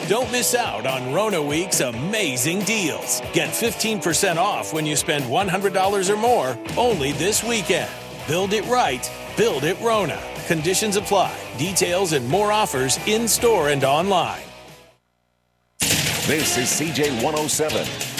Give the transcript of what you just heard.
Don't miss out on Rona Week's amazing deals. Get 15% off when you spend $100 or more only this weekend. Build it right. Build it Rona. Conditions apply. Details and more offers in-store and online. This is CJ 107.